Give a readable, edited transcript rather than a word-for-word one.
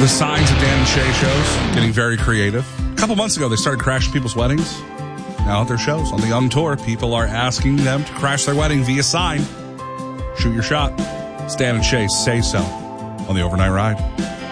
The signs of Dan and Shay shows getting very creative. A couple months ago, they started crashing people's weddings. Now at their shows on the Young Tour, people are asking them to crash their wedding via sign. Shoot your shot. It's Dan and Shay Say So on the Overnight Ride.